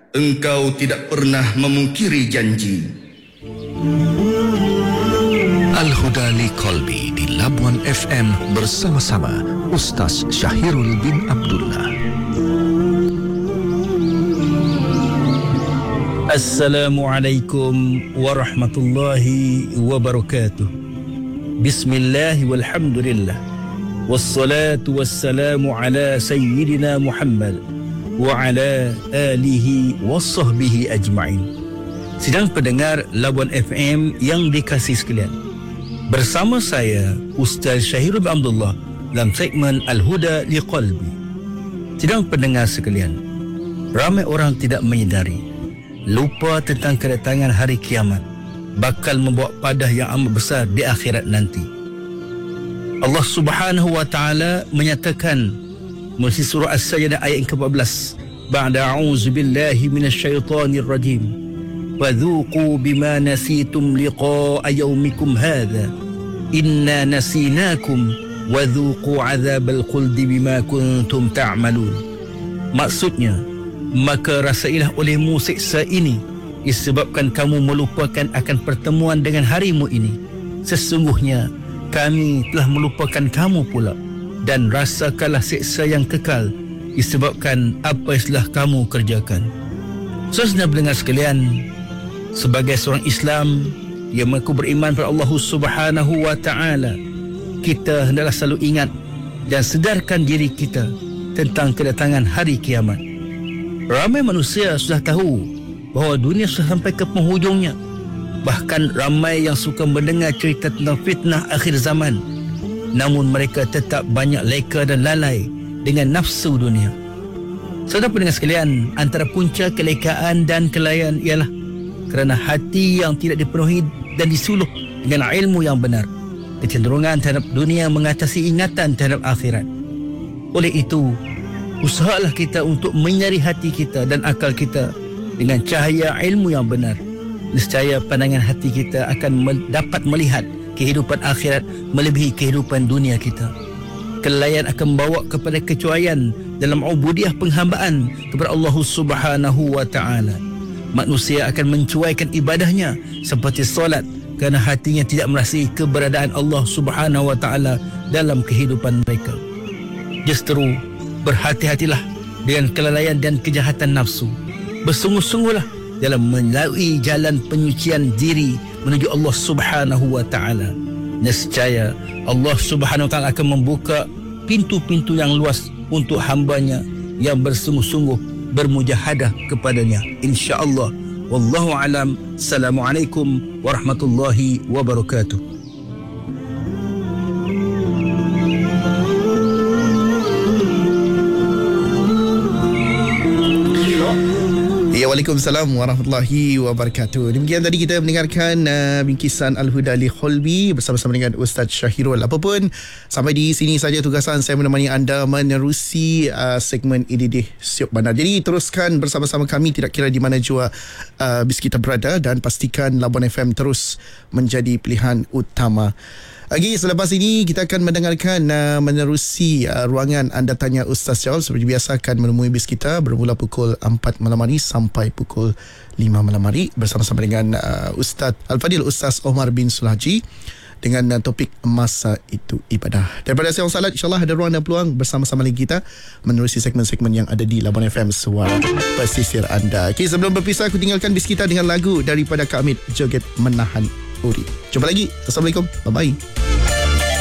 engkau tidak pernah memungkiri janji. Al-Huda Liqalbi di Labuan FM bersama-sama Ustaz Syahirul bin Abdullah. Assalamualaikum warahmatullahi wabarakatuh. Bismillah walhamdulillah. Wassalatu wassalamu ala sayyidina Muhammad wa ala alihi wassahbihi ajma'in. Sidang pendengar Labuan FM yang dikasihi sekalian, bersama saya Ustaz Syahirul bin Abdullah dalam segmen Al-Huda Liqalbi. Sidang pendengar sekalian, ramai orang tidak menyedari, lupa tentang kedatangan hari kiamat bakal membawa padah yang amat besar di akhirat nanti. Allah Subhanahu wa taala menyatakan melalui surah As-Sajdah ayat ke-14, ba'da a'udzu billahi minasyaitonir rajim, fadzuqu bima nasitum liqa'a yaumikum hadza inna nasinakum wadzuqu 'adzabal khuldi bima kuntum ta'malun. Maksudnya, maka rasailah olehmu siksa ini disebabkan kamu melupakan akan pertemuan dengan harimu ini. Sesungguhnya kami telah melupakan kamu pula, dan rasakanlah siksa yang kekal disebabkan apa yang telah kamu kerjakan. Saudara pendengar sekalian, sebagai seorang Islam yang mengaku beriman pada Allah Subhanahu wa taala, kita hendaklah selalu ingat dan sedarkan diri kita tentang kedatangan hari kiamat. Ramai manusia sudah tahu bahawa dunia sudah sampai ke penghujungnya. Bahkan ramai yang suka mendengar cerita tentang fitnah akhir zaman, namun mereka tetap banyak leka dan lalai dengan nafsu dunia. Saudara pendengar sekalian, antara punca kelekaan dan kelalaian ialah kerana hati yang tidak dipenuhi dan disuluh dengan ilmu yang benar, kecenderungan terhadap dunia mengatasi ingatan terhadap akhirat. Oleh itu, usahalah kita untuk menyari hati kita dan akal kita dengan cahaya ilmu yang benar. Nescaya pandangan hati kita akan dapat melihat kehidupan akhirat melebihi kehidupan dunia kita. Kelalaian akan membawa kepada kecuaian dalam ubudiah penghambaan kepada Allah Subhanahu wa taala. Manusia akan mencuaikan ibadahnya seperti solat kerana hatinya tidak merasai keberadaan Allah Subhanahu wa taala dalam kehidupan mereka. Justru berhati-hatilah dengan kelalaian dan kejahatan nafsu. Bersungguh-sungguhlah dalam melalui jalan penyucian diri menuju Allah Subhanahu wa taala. Nescaya Allah Subhanahu wa taala akan membuka pintu-pintu yang luas untuk hamba-Nya yang bersungguh-sungguh bermujahadah kepadanya, insya-Allah. Wallahu alam. Assalamualaikum warahmatullahi wabarakatuh. Waalaikumsalam warahmatullahi wabarakatuh. Demikian tadi kita mendengarkan bingkisan Al-Huda Liqalbi bersama-sama dengan Ustaz Syahirul. Apapun, sampai di sini saja tugasan saya menemani anda menerusi segmen Ididih Siok Bandar. Jadi teruskan bersama-sama kami tidak kira di mana jua bis kita berada, dan pastikan Labuan FM terus menjadi pilihan utama. Lagi selepas ini kita akan mendengarkan menerusi ruangan Anda Tanya Ustaz Jawab. Seperti biasa akan menemui bis kita bermula pukul 4 malam hari sampai pukul 5 malam hari bersama-sama dengan Ustaz Al-Fadil Ustaz Omar bin Sulhaji dengan topik Masa Itu Ibadah. Daripada saya Salat, insyaAllah ada ruang dan peluang bersama-sama lagi kita menerusi segmen-segmen yang ada di Labuan FM, Suara Pesisir Anda. Okay, sebelum berpisah, aku tinggalkan bis kita dengan lagu daripada Kak Amit, Joget Menahan Uri. Jumpa lagi. Assalamualaikum. Bye-bye.